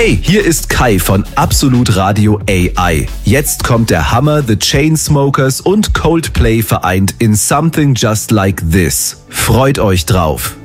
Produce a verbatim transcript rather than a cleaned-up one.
Hey, hier ist Kai von Absolut Radio A I. Jetzt kommt der Hammer, The Chainsmokers und Coldplay vereint in Something Just Like This. Freut euch drauf.